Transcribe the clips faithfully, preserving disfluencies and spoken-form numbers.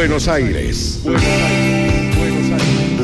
Buenos Aires. Buenos Aires. Buenos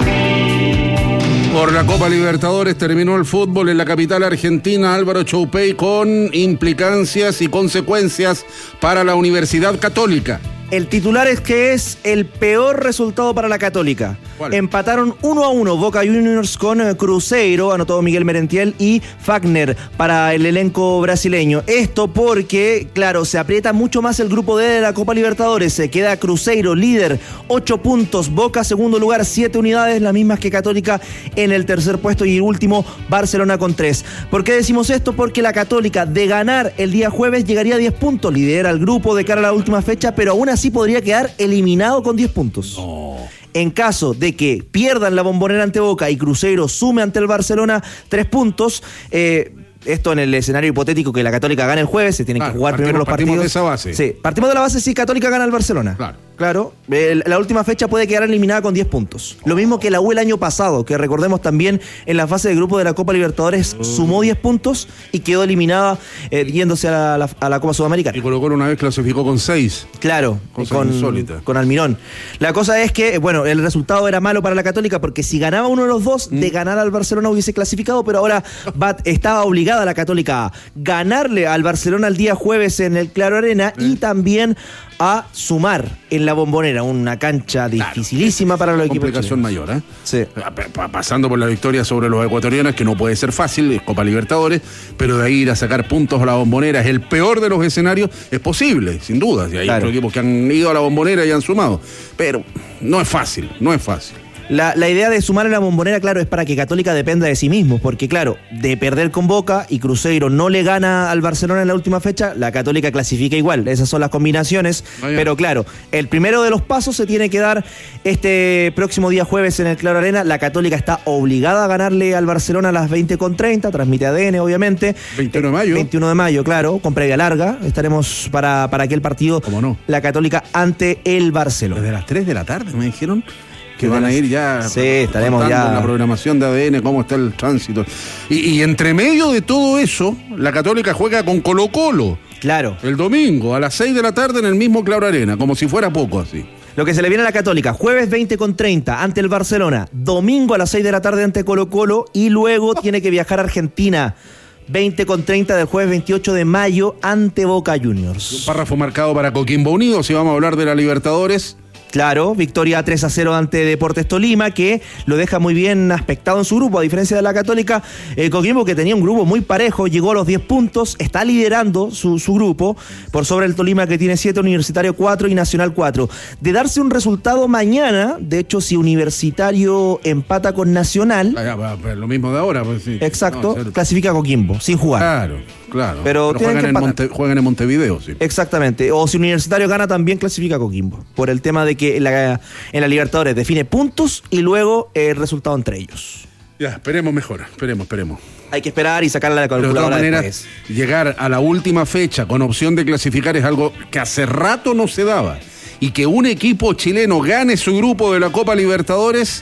Aires. Por la Copa Libertadores terminó el fútbol en la capital argentina. Álvaro Choupey, con implicancias y consecuencias para la Universidad Católica. El titular es que es el peor resultado para la Católica. ¿Cuál? Empataron uno a uno Boca Juniors con Cruzeiro, anotó Miguel Merentiel y Fagner para el elenco brasileño. Esto porque, claro, se aprieta mucho más el grupo D de la Copa Libertadores. Se queda Cruzeiro líder, ocho puntos, Boca segundo lugar, siete unidades, las mismas que Católica en el tercer puesto, y último Barcelona con tres. ¿Por qué decimos esto? Porque la Católica, de ganar el día jueves, llegaría a diez puntos, lidera el grupo de cara a la última fecha, pero aún así podría quedar eliminado con diez puntos. Oh. En caso de que pierdan la Bombonera ante Boca y Cruzeiro sume ante el Barcelona tres puntos, eh, esto en el escenario hipotético que la Católica gane el jueves, se tienen claro, que jugar partimos, primero los partidos. Partimos de esa base. Sí, partimos de la base si Católica gana el Barcelona. Claro. Claro, el, la última fecha puede quedar eliminada con diez puntos. Lo mismo que la U el año pasado, que recordemos también en la fase de grupo de la Copa Libertadores oh. sumó diez puntos y quedó eliminada eh, yéndose a la, la, a la Copa Sudamericana. Y Colo Colo una vez clasificó con seis. Claro, cosa con, insólita. Con Almirón. La cosa es que, bueno, el resultado era malo para la Católica porque si ganaba uno de los dos, mm. de ganar al Barcelona hubiese clasificado, pero ahora va, estaba obligada la Católica a ganarle al Barcelona el día jueves en el Claro Arena sí. y también a sumar en la Bombonera, una cancha dificilísima claro, para los equipos chilenos. Complicación mayor, ¿eh? Sí. Pasando por la victoria sobre los ecuatorianos, que no puede ser fácil, es Copa Libertadores, pero de ahí ir a sacar puntos a la Bombonera es el peor de los escenarios, es posible, sin duda. Hay claro. otros equipos que han ido a la Bombonera y han sumado, pero no es fácil, no es fácil. La, la idea de sumar en la Bombonera, claro, es para que Católica dependa de sí mismo, porque claro, de perder con Boca y Cruzeiro no le gana al Barcelona en la última fecha, la Católica clasifica igual, esas son las combinaciones, Vaya. pero claro, el primero de los pasos se tiene que dar este próximo día jueves en el Claro Arena. La Católica está obligada a ganarle al Barcelona a las veinte con treinta, transmite A D N obviamente. veintiuno de mayo. veintiuno de mayo, claro, con previa larga, estaremos para, para aquel partido, ¿Cómo no? La Católica ante el Barcelona. Desde las tres de la tarde me dijeron que van a ir ya sí, estaremos ya en la programación de A D N, cómo está el tránsito. Y, y entre medio de todo eso, la Católica juega con Colo Colo. Claro. El domingo, a las seis de la tarde en el mismo Claro Arena, como si fuera poco así. Lo que se le viene a la Católica, jueves veinte con treinta ante el Barcelona, domingo a las seis de la tarde ante Colo Colo y luego tiene que viajar a Argentina. veinte con treinta del jueves veintiocho de mayo ante Boca Juniors. Un párrafo marcado para Coquimbo Unido, si vamos a hablar de la Libertadores. Claro, victoria tres a cero ante Deportes Tolima, que lo deja muy bien aspectado en su grupo, a diferencia de la Católica. Eh, Coquimbo, que tenía un grupo muy parejo, llegó a los diez puntos, está liderando su, su grupo, por sobre el Tolima, que tiene siete, Universitario cuatro y Nacional cuatro. De darse un resultado mañana, de hecho, si Universitario empata con Nacional... Ah, ya, va, lo mismo de ahora, pues sí. Exacto, no, clasifica a Coquimbo, sin jugar. Claro, claro. Pero, Pero juegan, en Monte, juegan en Montevideo, sí. Exactamente, o si Universitario gana, también clasifica a Coquimbo, por el tema de que en la, en la Libertadores define puntos y luego el resultado entre ellos. Ya, esperemos mejor, esperemos, esperemos. Hay que esperar y sacarle la calculadora. Pero de todas maneras, después. Llegar a la última fecha con opción de clasificar es algo que hace rato no se daba. Y que un equipo chileno gane su grupo de la Copa Libertadores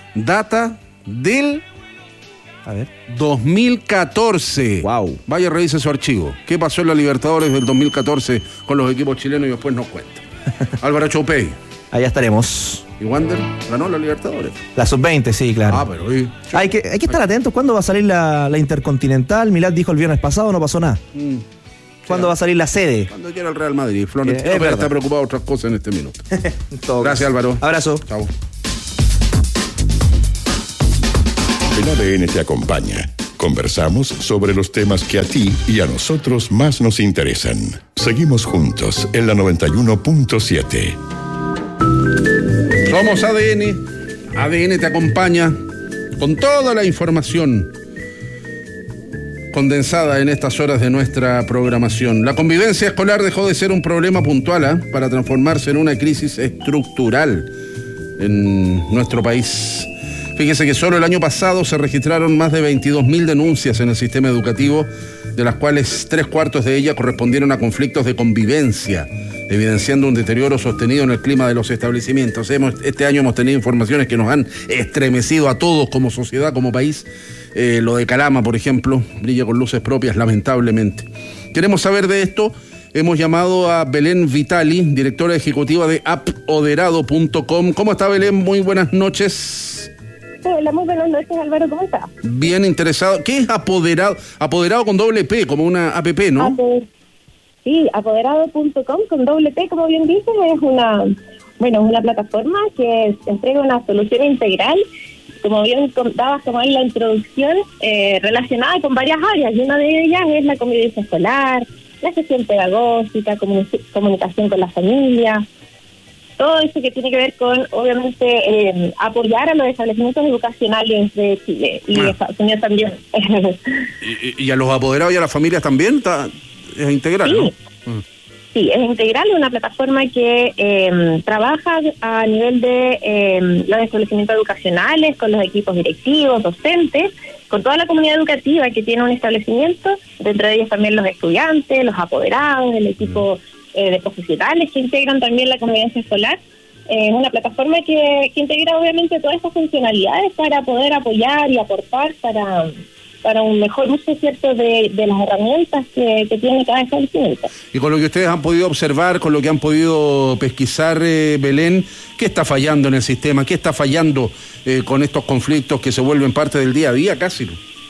data del a ver. dos mil catorce. Wow. Vaya, revise su archivo. ¿Qué pasó en la Libertadores del dos mil catorce con los equipos chilenos? Y después nos cuenta. Álvaro Choupey. Allá estaremos. ¿Y Wander ganó la Libertadores? La sub veinte, sí, claro. Ah, pero... ¿y? Hay que, hay que estar atentos. ¿Cuándo va a salir la, la Intercontinental? Milad dijo el viernes pasado, no pasó nada. Mm. ¿Cuándo va a salir la sede? Cuando quiera el Real Madrid. Florentino eh, está preocupado de otras cosas en este minuto. Gracias, Álvaro. Abrazo. Chao. El A D N te acompaña. Conversamos sobre los temas que a ti y a nosotros más nos interesan. Seguimos juntos en la noventa y uno punto siete. Somos A D N. A D N te acompaña con toda la información condensada en estas horas de nuestra programación. La convivencia escolar dejó de ser un problema puntual ¿eh? para transformarse en una crisis estructural en nuestro país. Fíjese que solo el año pasado se registraron más de veintidós mil denuncias en el sistema educativo, de las cuales tres cuartos de ellas correspondieron a conflictos de convivencia, evidenciando un deterioro sostenido en el clima de los establecimientos. Hemos, este año hemos tenido informaciones que nos han estremecido a todos como sociedad, como país. Eh, lo de Calama, por ejemplo, brilla con luces propias, lamentablemente. Queremos saber de esto. hemos llamado a Belén Vitali, directora ejecutiva de apoderado punto com. ¿Cómo está, Belén? Muy buenas noches. Hola, muy buenas noches, Álvaro, ¿cómo está? Bien interesado. ¿Qué es Apoderado? Apoderado con doble P, como una app, ¿no? Apoder... Sí, apoderado punto com con doble P, como bien dicen, es una, bueno, una plataforma que entrega una solución integral, como bien contabas como en la introducción, eh, relacionada con varias áreas, y una de ellas es la convivencia escolar, la gestión pedagógica, comunic- comunicación con la familia, todo eso que tiene que ver con, obviamente, eh, apoyar a los establecimientos educacionales de Chile y de Estados Unidos también. ¿Y, y a los apoderados y a las familias también? ¿Está, es integral, sí. ¿no? Mm. Sí, es integral, es una plataforma que eh, trabaja a nivel de eh, los establecimientos educacionales, con los equipos directivos, docentes, con toda la comunidad educativa que tiene un establecimiento, dentro de ellos también los estudiantes, los apoderados, el equipo eh, de profesionales que integran también la convivencia escolar. Es eh, una plataforma que, que integra obviamente todas estas funcionalidades para poder apoyar y aportar para... para un mejor uso, ¿cierto?, de, de las herramientas que, que tiene cada establecimiento. Y con lo que ustedes han podido observar, con lo que han podido pesquisar, eh, Belén, ¿qué está fallando en el sistema? ¿Qué está fallando eh, con estos conflictos que se vuelven parte del día a día casi?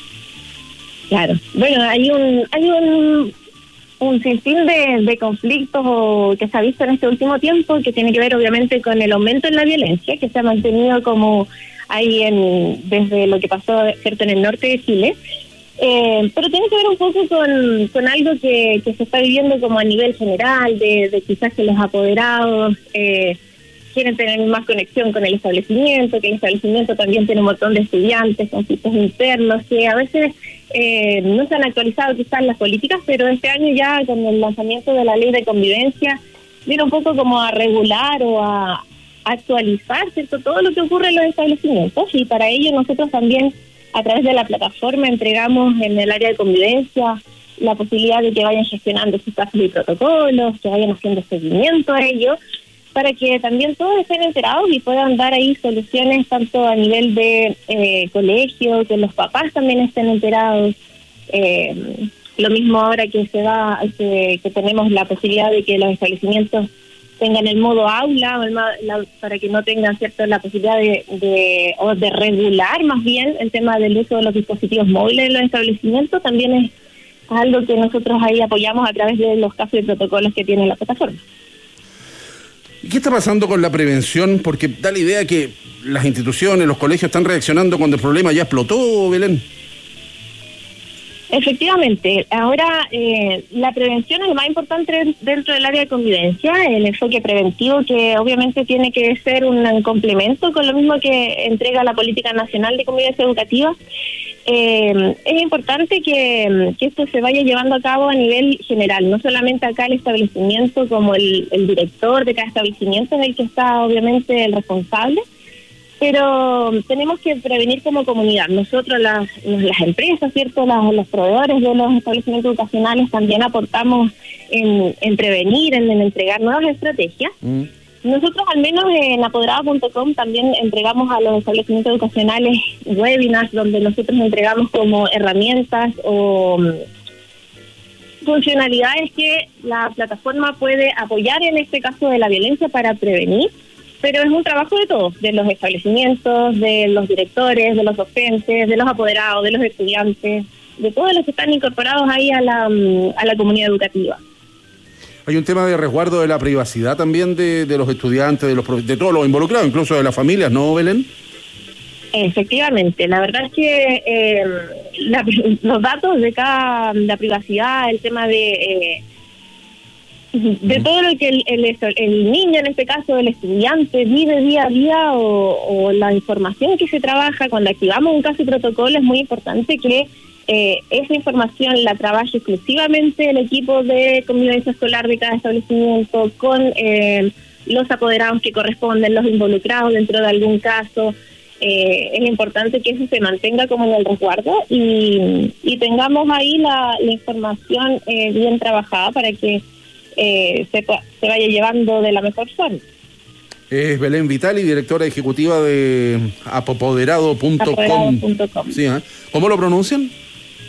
Claro. Bueno, hay un hay un, un sinfín de, de conflictos que se ha visto en este último tiempo, que tiene que ver obviamente con el aumento en la violencia, que se ha mantenido como ahí en, desde lo que pasó, cierto, en el norte de Chile, eh, pero tiene que ver un poco con, con algo que, que se está viviendo como a nivel general, de, de quizás que los apoderados eh, quieren tener más conexión con el establecimiento, que el establecimiento también tiene un montón de estudiantes, conflictos internos, que a veces eh, no se han actualizado quizás las políticas, pero este año ya con el lanzamiento de la ley de convivencia, viene un poco como a regular o a actualizar, ¿cierto?, todo lo que ocurre en los establecimientos, y para ello nosotros también a través de la plataforma entregamos en el área de convivencia la posibilidad de que vayan gestionando sus casos y protocolos, que vayan haciendo seguimiento a ello, para que también todos estén enterados y puedan dar ahí soluciones tanto a nivel de eh, colegio, que los papás también estén enterados. Eh, lo mismo ahora que se va, que, que tenemos la posibilidad de que los establecimientos tengan el modo aula, o el, la, para que no tengan, cierto, la posibilidad de, de o de regular más bien el tema del uso de los dispositivos móviles en los establecimientos, también es algo que nosotros ahí apoyamos a través de los casos y protocolos que tiene la plataforma. ¿Y qué está pasando con la prevención? Porque da la idea que las instituciones, los colegios están reaccionando cuando el problema ya explotó, Belén. Efectivamente, ahora eh, la prevención es lo más importante dentro del área de convivencia, el enfoque preventivo, que obviamente tiene que ser un complemento con lo mismo que entrega la Política Nacional de Convivencia Educativa. Eh, es importante que, que esto se vaya llevando a cabo a nivel general, no solamente acá el establecimiento, como el, el director de cada establecimiento es el que está obviamente el responsable, pero tenemos que prevenir como comunidad. Nosotros, las, las empresas, ¿cierto?, las, los proveedores de los establecimientos educacionales también aportamos en, en prevenir, en, en entregar nuevas estrategias. Mm. Nosotros, al menos en apoderado punto com, también entregamos a los establecimientos educacionales webinars donde nosotros entregamos como herramientas o funcionalidades que la plataforma puede apoyar en este caso de la violencia para prevenir. Pero es un trabajo de todos, de los establecimientos, de los directores, de los docentes, de los apoderados, de los estudiantes, de todos los que están incorporados ahí a la, a la comunidad educativa. Hay un tema de resguardo de la privacidad también de, de los estudiantes, de los de todos los involucrados, incluso de las familias, ¿no, Belén? Efectivamente, la verdad es que eh, la, los datos de cada, la privacidad, el tema de... Eh, de todo lo que el, el, el niño, en este caso el estudiante, vive día a día o, o la información que se trabaja cuando activamos un caso y protocolo, es muy importante que eh, esa información la trabaje exclusivamente el equipo de convivencia escolar de cada establecimiento con eh, los apoderados que corresponden, los involucrados dentro de algún caso. Eh, es importante que eso se mantenga como en el resguardo y, y tengamos ahí la, la información eh, bien trabajada para que Eh, se, se vaya llevando de la mejor forma. Es Belén Vitali, directora ejecutiva de apoderado punto com. apoderado punto com. Sí, ¿eh? ¿Cómo lo pronuncian?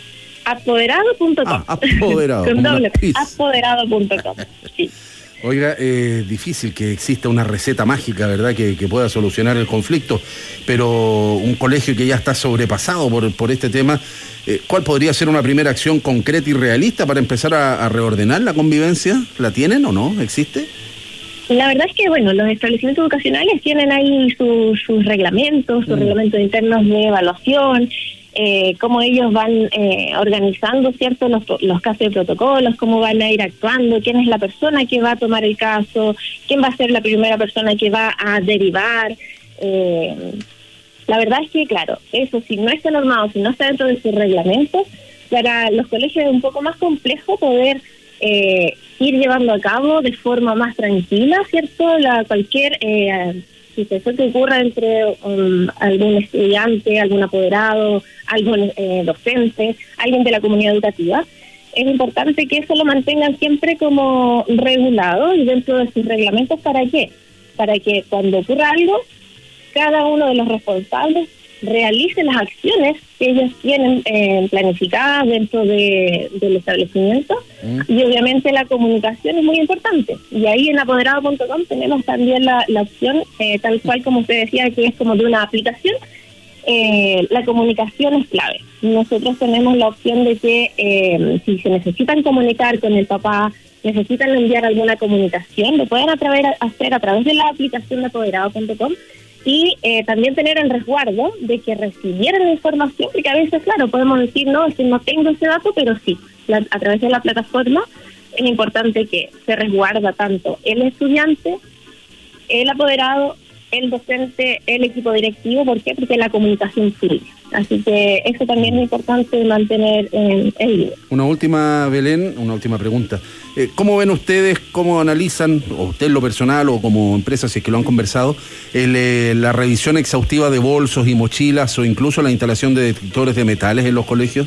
apoderado punto com. Ah, apoderado. Con doble. apoderado punto com. Sí. Oiga, es eh, difícil que exista una receta mágica, ¿verdad?, que, que pueda solucionar el conflicto, pero un colegio que ya está sobrepasado por, por este tema, eh, ¿cuál podría ser una primera acción concreta y realista para empezar a, a reordenar la convivencia? ¿La tienen o no? ¿Existe? La verdad es que, bueno, los establecimientos educacionales tienen ahí su, sus reglamentos, sus mm. reglamentos internos de evaluación, eh, cómo ellos van eh, organizando, ¿cierto?, los, los casos de protocolos, cómo van a ir actuando, quién es la persona que va a tomar el caso, quién va a ser la primera persona que va a derivar. Eh, la verdad es que, claro, eso si no está normado, si no está dentro de sus reglamentos, para los colegios es un poco más complejo poder eh, ir llevando a cabo de forma más tranquila, ¿cierto?, la cualquier eh, situación que ocurra entre um, algún estudiante, algún apoderado, algún eh, docente, alguien de la comunidad educativa. Es importante que eso lo mantengan siempre como regulado y dentro de sus reglamentos. ¿Para qué? Para que cuando ocurra algo, cada uno de los responsables realice las acciones que ellos tienen eh, planificadas dentro de, del establecimiento. Mm. Y obviamente la comunicación es muy importante, y ahí en apoderado punto com tenemos también la, la opción, eh, tal cual como usted decía, que es como de una aplicación. Eh, la comunicación es clave. Nosotros tenemos la opción de que eh, si se necesitan comunicar con el papá, necesitan enviar alguna comunicación, lo pueden a través, hacer a través de la aplicación de apoderado punto com. Y eh, también tener el resguardo de que recibieran la información, porque a veces, claro, podemos decir, no, es que no tengo ese dato, pero sí, la, a través de la plataforma es importante que se resguarda tanto el estudiante, el apoderado, el docente, el equipo directivo. ¿Por qué? Porque la comunicación fluye. Así que eso también es importante mantener en el líder. Una última, Belén, una última pregunta. Eh, ¿Cómo ven ustedes, cómo analizan, o usted en lo personal o como empresa, si es que lo han conversado, el, eh, la revisión exhaustiva de bolsos y mochilas o incluso la instalación de detectores de metales en los colegios?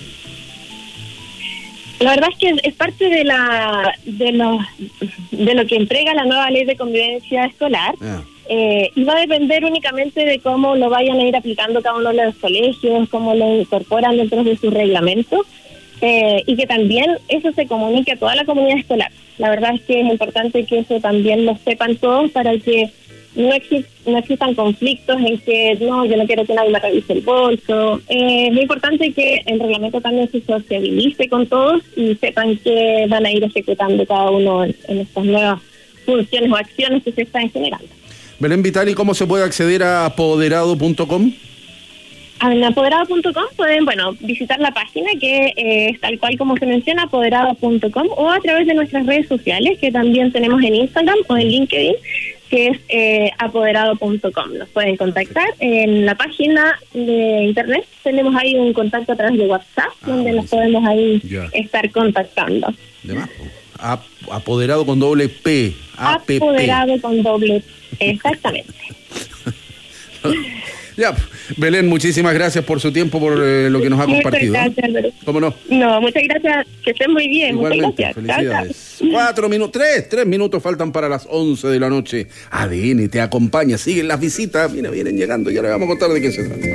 La verdad es que es, es parte de la de lo, de lo que entrega la nueva ley de convivencia escolar. Ah. Eh, y va a depender únicamente de cómo lo vayan a ir aplicando cada uno de los colegios, cómo lo incorporan dentro de sus reglamentos, eh, y que también eso se comunique a toda la comunidad escolar. La verdad es que es importante que eso también lo sepan todos para que no, exist, no existan conflictos en que no, yo no quiero que nadie me revise el bolso. Eh, es muy importante que el reglamento también se sociabilice con todos y sepan que van a ir ejecutando cada uno en, en estas nuevas funciones o acciones que se están generando. Belén Vitali, ¿cómo se puede acceder a apoderado punto com? En apoderado punto com pueden, bueno, visitar la página que eh, es tal cual como se menciona, apoderado punto com, o a través de nuestras redes sociales, que también tenemos en Instagram o en LinkedIn, que es eh, apoderado punto com. Nos pueden contactar en la página de internet. Tenemos ahí un contacto a través de WhatsApp, ah, donde nos podemos ahí yeah. estar contactando. De más, Ap- apoderado con doble P. A P P. Apoderado con doble P. Exactamente. Ya, Belén, muchísimas gracias por su tiempo, por eh, lo que nos ha muchas compartido. Muchas gracias, Álvaro. ¿Cómo no? No, muchas gracias, que estén muy bien. Igualmente, muchas gracias. Felicidades. Chao, chao. Cuatro minutos, tres, tres minutos faltan para las once de la noche. A D N te acompaña, siguen las visitas, mira, vienen llegando, ya le vamos a contar de qué se trata.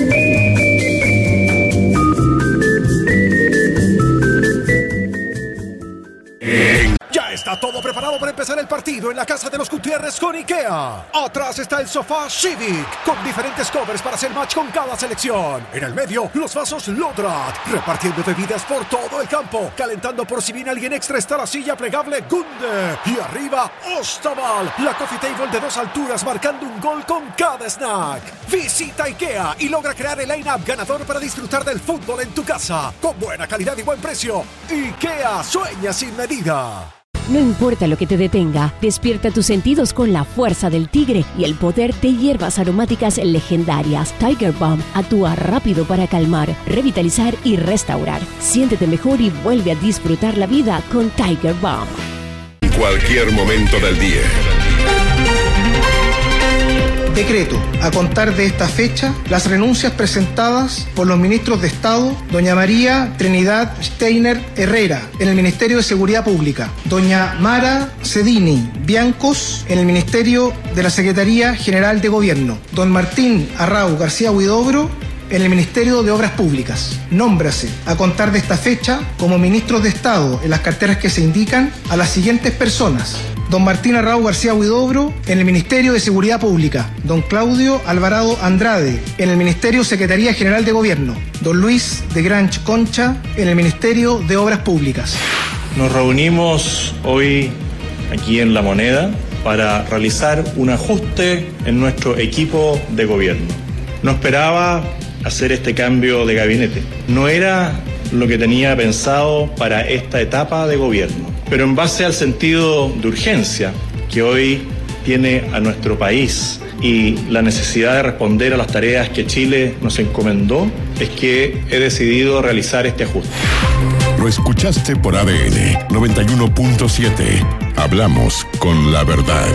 Ya está todo preparado para empezar el partido en la casa de los Gutiérrez con IKEA. Atrás está el sofá Civic, con diferentes covers para hacer match con cada selección. En el medio, los vasos Lodrat, repartiendo bebidas por todo el campo, calentando por si viene alguien extra está la silla plegable Gunde. Y arriba, Ostaval, la coffee table de dos alturas marcando un gol con cada snack. Visita IKEA y logra crear el line-up ganador para disfrutar del fútbol en tu casa, con buena calidad y buen precio. IKEA, sueña sin medida. No importa lo que te detenga, despierta tus sentidos con la fuerza del tigre y el poder de hierbas aromáticas legendarias. Tiger Balm actúa rápido para calmar, revitalizar y restaurar. Siéntete mejor y vuelve a disfrutar la vida con Tiger Balm. Cualquier momento del día. Decreto. A contar de esta fecha, las renuncias presentadas por los ministros de Estado, doña María Trinidad Steiner Herrera, en el Ministerio de Seguridad Pública, doña Mara Cedini Biancos, en el Ministerio de la Secretaría General de Gobierno, don Martín Arrau García Huidobro, en el Ministerio de Obras Públicas. Nómbrase, a contar de esta fecha, como ministros de Estado en las carteras que se indican, a las siguientes personas: don Martín Arrau García Huidobro, en el Ministerio de Seguridad Pública; don Claudio Alvarado Andrade, en el Ministerio Secretaría General de Gobierno; don Luis de Granch Concha, en el Ministerio de Obras Públicas. Nos reunimos hoy aquí en La Moneda para realizar un ajuste en nuestro equipo de gobierno. No esperaba hacer este cambio de gabinete. No era lo que tenía pensado para esta etapa de gobierno. Pero en base al sentido de urgencia que hoy tiene a nuestro país y la necesidad de responder a las tareas que Chile nos encomendó, es que he decidido realizar este ajuste. Lo escuchaste por A D N noventa y uno punto siete. Hablamos con la verdad.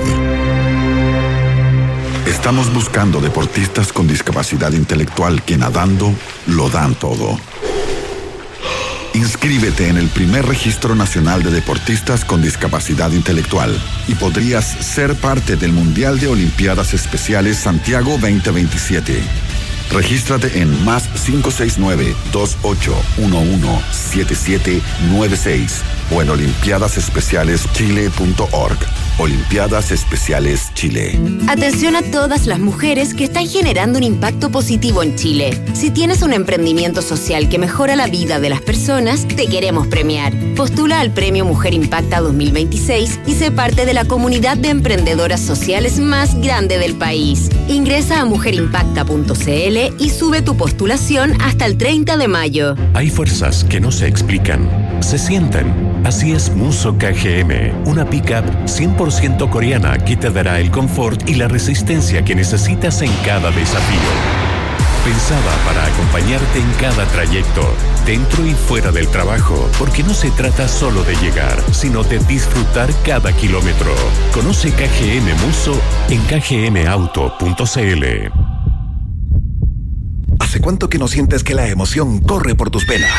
Estamos buscando deportistas con discapacidad intelectual que nadando lo dan todo. Inscríbete en el primer registro nacional de deportistas con discapacidad intelectual y podrías ser parte del Mundial de Olimpiadas Especiales Santiago veinte veintisiete. Regístrate en más cinco seis nueve, dos ocho uno uno, siete siete nueve seis o en olimpiadas especiales chile punto org. Olimpiadas Especiales Chile. Atención a todas las mujeres que están generando un impacto positivo en Chile. Si tienes un emprendimiento social que mejora la vida de las personas, te queremos premiar. Postula al Premio Mujer Impacta dos mil veintiséis y sé parte de la comunidad de emprendedoras sociales más grande del país. Ingresa a mujer impacta punto c l y sube tu postulación hasta el treinta de mayo. Hay fuerzas que no se explican, se sienten. Así es Musso K G M, una pick-up cien por ciento coreana que te dará el confort y la resistencia que necesitas en cada desafío. Pensada para acompañarte en cada trayecto, dentro y fuera del trabajo, porque no se trata solo de llegar, sino de disfrutar cada kilómetro. Conoce K G M Musso en k g m auto punto c l. ¿Hace cuánto que no sientes que la emoción corre por tus venas?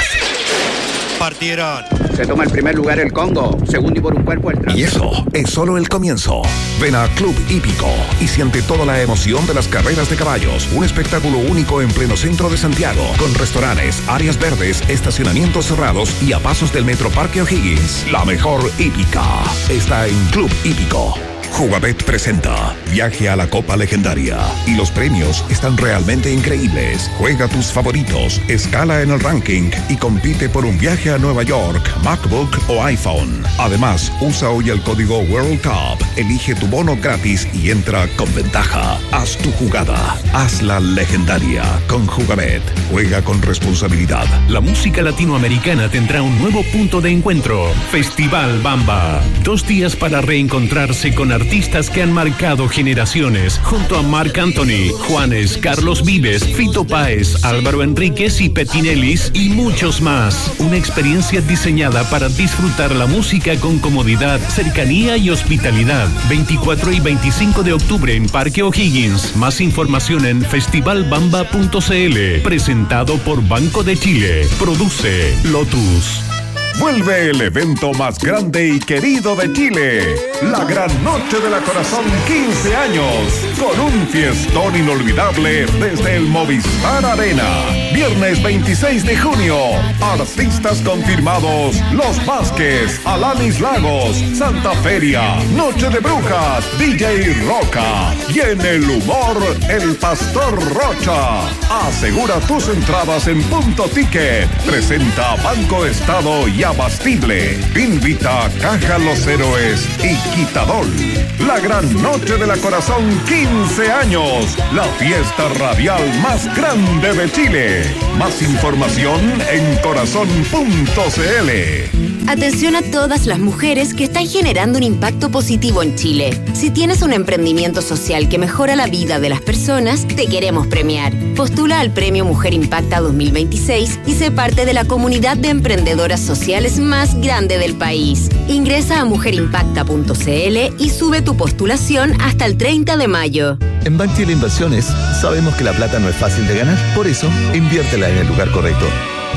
Partieron. Se toma el primer lugar el Congo, segundo y por un cuerpo el Y eso es solo el comienzo. Ven a Club Hípico y siente toda la emoción de las carreras de caballos. Un espectáculo único en pleno centro de Santiago, con restaurantes, áreas verdes, estacionamientos cerrados y a pasos del Metro Parque O'Higgins. La mejor hípica está en Club Hípico. Jugabet presenta Viaje a la Copa Legendaria y los premios están realmente increíbles. Juega tus favoritos, escala en el ranking y compite por un viaje a Nueva York, MacBook o iPhone. Además, usa hoy el código World Cup, elige tu bono gratis y entra con ventaja. Haz tu jugada, hazla legendaria con Jugabet. Juega con responsabilidad. La música latinoamericana tendrá un nuevo punto de encuentro. Festival Bamba. Dos días para reencontrarse con artistas que han marcado generaciones, junto a Marc Anthony, Juanes, Carlos Vives, Fito Páez, Álvaro Enríquez y Petinelis y muchos más. Una experiencia diseñada para disfrutar la música con comodidad, cercanía y hospitalidad. veinticuatro y veinticinco de octubre en Parque O'Higgins. Más información en festival bamba punto c l. Presentado por Banco de Chile. Produce Lotus. Vuelve el evento más grande y querido de Chile, la Gran Noche de la Corazón quince años, con un fiestón inolvidable desde el Movistar Arena. Viernes veintiséis de junio, artistas confirmados: Los Vázquez, Alanis Lagos, Santa Feria, Noche de Brujas, D J Roca y en el humor, el Pastor Rocha. Asegura tus entradas en Punto Ticket. Presenta Banco Estado y Abastible. Invita Caja Los Héroes y Quitadol. La Gran Noche de la Corazón quince años. La fiesta radial más grande de Chile. Más información en corazón punto c l. Atención a todas las mujeres que están generando un impacto positivo en Chile. Si tienes un emprendimiento social que mejora la vida de las personas, te queremos premiar. Postula al Premio Mujer Impacta dos mil veintiséis y sé parte de la comunidad de emprendedoras sociales más grande del país. Ingresa a mujer impacta punto c l y sube tu postulación hasta el treinta de mayo. En Banchile Inversiones sabemos que la plata no es fácil de ganar, por eso inviértela en el lugar correcto.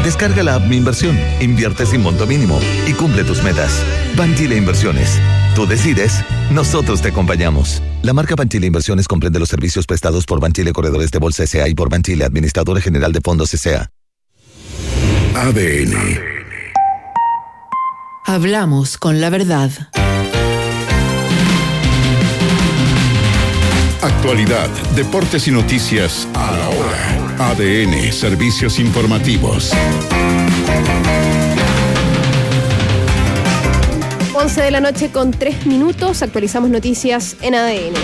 Descarga la app Mi Inversión, invierte sin monto mínimo y cumple tus metas. Banchile Inversiones. Tú decides, nosotros te acompañamos. La marca Banchile Inversiones comprende los servicios prestados por Banchile Corredores de Bolsa S A y por Banchile Administradora General de Fondos S A. A D N. Hablamos con la verdad. Actualidad, deportes y noticias a la hora. A D N, servicios informativos. once de la noche con tres minutos, actualizamos noticias en A D N.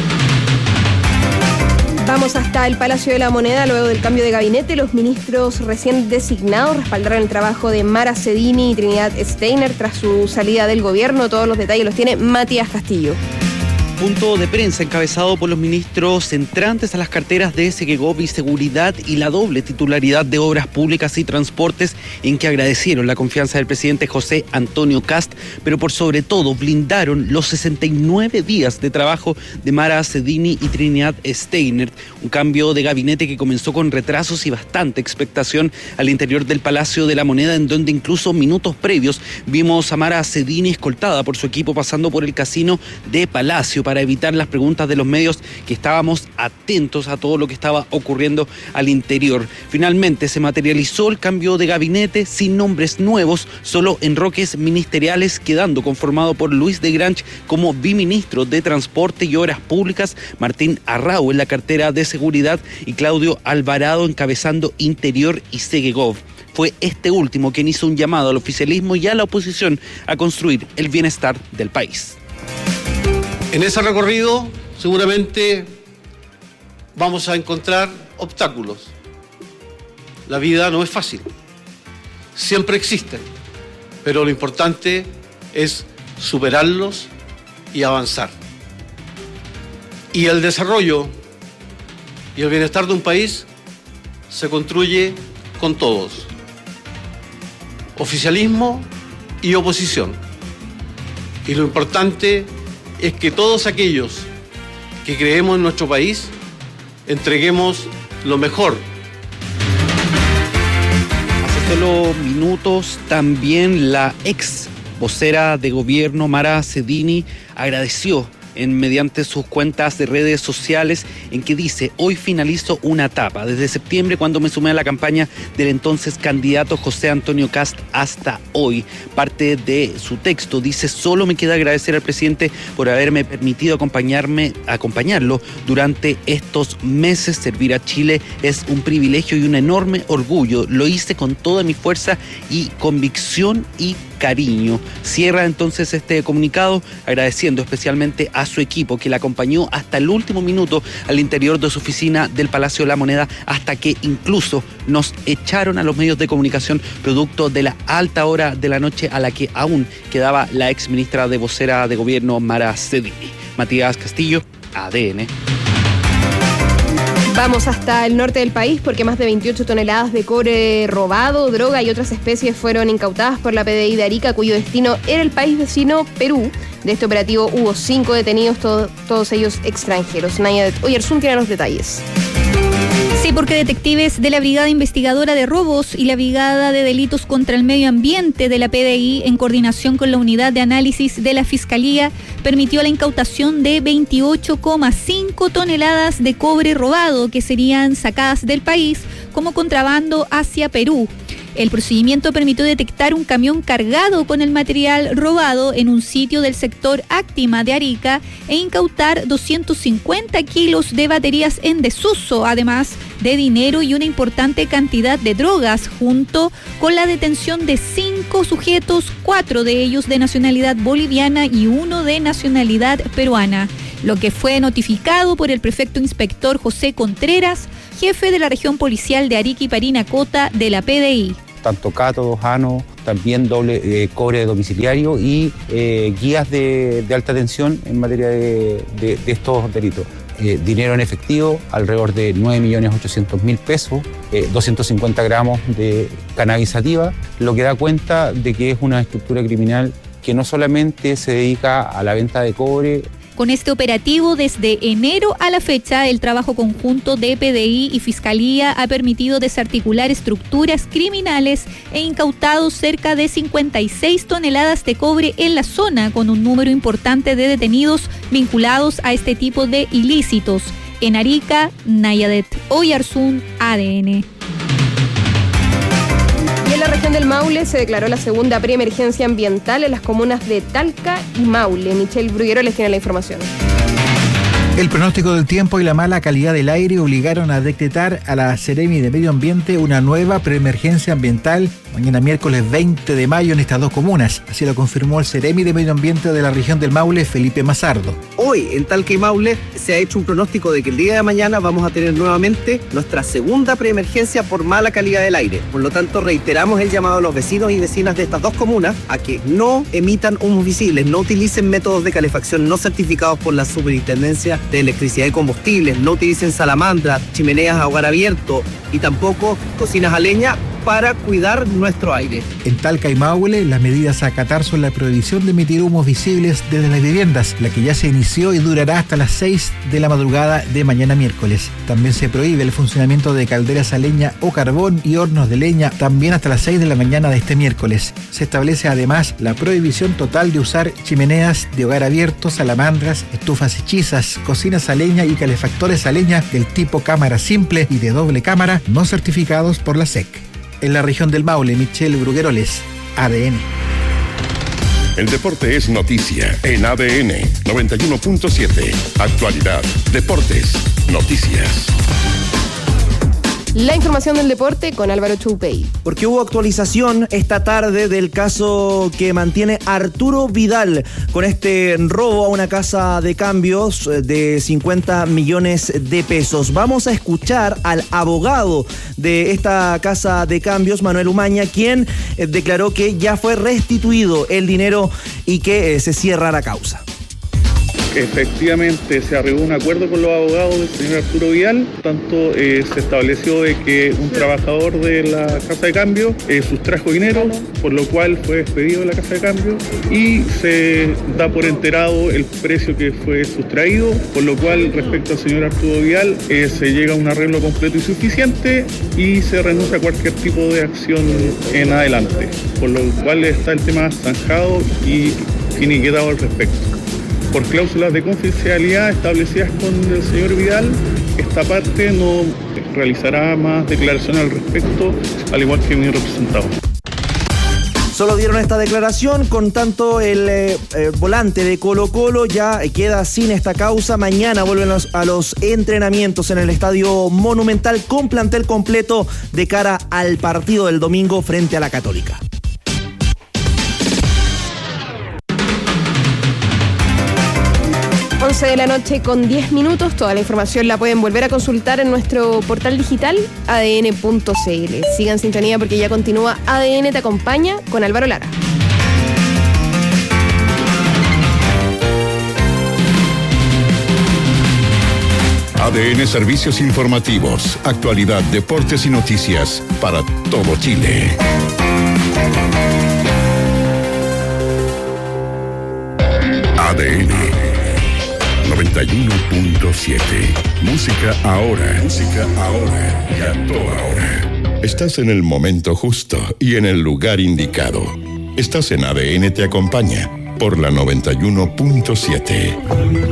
Vamos hasta el Palacio de la Moneda. Luego del cambio de gabinete, los ministros recién designados respaldaron el trabajo de Mara Cedini y Trinidad Steiner tras su salida del gobierno. Todos los detalles los tiene Matías Castillo. Punto de prensa encabezado por los ministros entrantes a las carteras de Segegov y Seguridad y la doble titularidad de Obras Públicas y Transportes, en que agradecieron la confianza del presidente José Antonio Kast, pero por sobre todo blindaron los sesenta y nueve días de trabajo de Mara Cedini y Trinidad Steiner, un cambio de gabinete que comenzó con retrasos y bastante expectación al interior del Palacio de la Moneda, en donde incluso minutos previos vimos a Mara Cedini escoltada por su equipo pasando por el casino de Palacio para evitar las preguntas de los medios, que estábamos atentos a todo lo que estaba ocurriendo al interior. Finalmente se materializó el cambio de gabinete sin nombres nuevos, solo enroques ministeriales, quedando conformado por Luis de Grange como biministro de Transporte y Obras Públicas, Martín Arrau en la cartera de Seguridad y Claudio Alvarado encabezando Interior y Segegov. Fue este último quien hizo un llamado al oficialismo y a la oposición a construir el bienestar del país. En ese recorrido seguramente vamos a encontrar obstáculos. La vida no es fácil, siempre existen, pero lo importante es superarlos y avanzar. Y el desarrollo y el bienestar de un país se construye con todos, oficialismo y oposición. Y lo importante es que todos aquellos que creemos en nuestro país entreguemos lo mejor. Hace solo minutos también la ex vocera de gobierno Mara Cedini agradeció en mediante sus cuentas de redes sociales, en que dice: hoy finalizo una etapa, desde septiembre cuando me sumé a la campaña del entonces candidato José Antonio Kast hasta hoy. Parte de su texto dice: solo me queda agradecer al presidente por haberme permitido acompañarme, acompañarlo durante estos meses. Servir a Chile es un privilegio y un enorme orgullo. Lo hice con toda mi fuerza y convicción y cariño. Cierra entonces este comunicado agradeciendo especialmente a su equipo que la acompañó hasta el último minuto al interior de su oficina del Palacio de la Moneda, hasta que incluso nos echaron a los medios de comunicación producto de la alta hora de la noche a la que aún quedaba la ex ministra de vocera de gobierno Mara Cedini. Matías Castillo, A D N. Vamos hasta el norte del país porque más de veintiocho toneladas de cobre robado, droga y otras especies fueron incautadas por la P D I de Arica, cuyo destino era el país vecino Perú. De este operativo hubo cinco detenidos, todo, todos ellos extranjeros. Naya Oyarzún tiene los detalles. Sí, porque detectives de la Brigada Investigadora de Robos y la Brigada de Delitos contra el Medio Ambiente de la P D I, en coordinación con la Unidad de Análisis de la Fiscalía, permitió la incautación de veintiocho coma cinco toneladas de cobre robado que serían sacadas del país como contrabando hacia Perú. El procedimiento permitió detectar un camión cargado con el material robado en un sitio del sector Actima de Arica e incautar doscientos cincuenta kilos de baterías en desuso, además de dinero y una importante cantidad de drogas, junto con la detención de cinco sujetos, cuatro de ellos de nacionalidad boliviana y uno de nacionalidad peruana, lo que fue notificado por el prefecto inspector José Contreras, jefe de la región policial de Arica y Parinacota de la P D I. Tanto cátodos, ano, también doble eh, cobre domiciliario y eh, guías de, de alta tensión en materia de, de, de estos delitos. Eh, dinero en efectivo, alrededor de nueve millones ochocientos mil pesos, eh, doscientos cincuenta gramos de cannabis sativa, lo que da cuenta de que es una estructura criminal que no solamente se dedica a la venta de cobre Con este operativo, desde enero a la fecha, el trabajo conjunto de P D I y Fiscalía ha permitido desarticular estructuras criminales e incautado cerca de cincuenta y seis toneladas de cobre en la zona, con un número importante de detenidos vinculados a este tipo de ilícitos. En Arica, Nayadet, Oyarzún, A D N. Y en la región del Maule se declaró la segunda preemergencia ambiental en las comunas de Talca y Maule. Michelle Bruguero les tiene la información. El pronóstico del tiempo y la mala calidad del aire obligaron a decretar a la Seremi de Medio Ambiente una nueva preemergencia ambiental mañana miércoles veinte de mayo en estas dos comunas. Así lo confirmó el Seremi de Medio Ambiente de la región del Maule, Felipe Mazardo. Hoy en Talca y Maule se ha hecho un pronóstico de que el día de mañana vamos a tener nuevamente nuestra segunda preemergencia por mala calidad del aire. Por lo tanto, reiteramos el llamado a los vecinos y vecinas de estas dos comunas a que no emitan humos visibles, no utilicen métodos de calefacción no certificados por la Superintendencia de Electricidad y Combustibles, no utilicen salamandras, chimeneas a hogar abierto y tampoco cocinas a leña para cuidar nuestro aire. En Talca y Maule, las medidas a acatar son la prohibición de emitir humos visibles desde las viviendas, la que ya se inició y durará hasta las seis de la madrugada de mañana miércoles. También se prohíbe el funcionamiento de calderas a leña o carbón y hornos de leña, también hasta las seis de la mañana de este miércoles. Se establece además la prohibición total de usar chimeneas de hogar abierto, salamandras, estufas hechizas, cocinas a leña y calefactores a leña del tipo cámara simple y de doble cámara no certificados por la S E C. En la región del Maule, Michelle Brugueroles, A D N. El deporte es noticia en A D N noventa y uno punto siete. Actualidad, deportes, noticias. La información del deporte con Álvaro Choupey. Porque hubo actualización esta tarde del caso que mantiene Arturo Vidal con este robo a una casa de cambios de cincuenta millones de pesos. Vamos a escuchar al abogado de esta casa de cambios, Manuel Umaña, quien declaró que ya fue restituido el dinero y que se cierra la causa. Efectivamente, se arribó a un acuerdo con los abogados del señor Arturo Vidal. Tanto eh, se estableció de que un trabajador de la casa de cambio eh, sustrajo dinero, por lo cual fue despedido de la casa de cambio y se da por enterado el precio que fue sustraído, por lo cual respecto al señor Arturo Vidal eh, se llega a un arreglo completo y suficiente y se renuncia a cualquier tipo de acción en adelante, por lo cual está el tema zanjado y finiquitado al respecto. Por cláusulas de confidencialidad establecidas con el señor Vidal, esta parte no realizará más declaraciones al respecto, al igual que mi representado. Solo dieron esta declaración, con tanto el eh, eh, volante de Colo Colo ya queda sin esta causa. Mañana vuelven los, a los entrenamientos en el Estadio Monumental con plantel completo de cara al partido del domingo frente a la Católica. once de la noche con diez minutos. Toda la información la pueden volver a consultar en nuestro portal digital a d n punto c l. Sigan en sintonía porque ya continúa A D N Te Acompaña con Álvaro Lara. A D N Servicios Informativos, actualidad, deportes y noticias para todo Chile. A D N noventa y uno punto siete. Música ahora. Música ahora y a toda hora. Estás en el momento justo y en el lugar indicado. Estás en A D N Te Acompaña por la noventa y uno punto siete.